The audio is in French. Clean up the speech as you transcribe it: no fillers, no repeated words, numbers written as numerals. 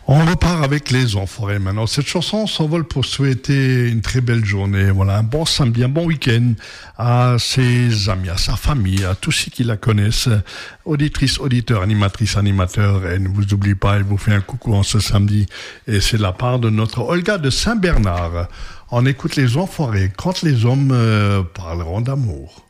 On repart avec les Enfoirés maintenant. Cette chanson s'envole pour souhaiter une très belle journée, voilà, un bon samedi, un bon week-end à ses amis, à sa famille, à tous ceux qui la connaissent, auditrices, auditeurs, animatrices, animateurs. Et ne vous oublie pas, elle vous fait un coucou en ce samedi. Et c'est de la part de notre Olga de Saint-Bernard. On écoute les Enfoirés quand les hommes parleront d'amour.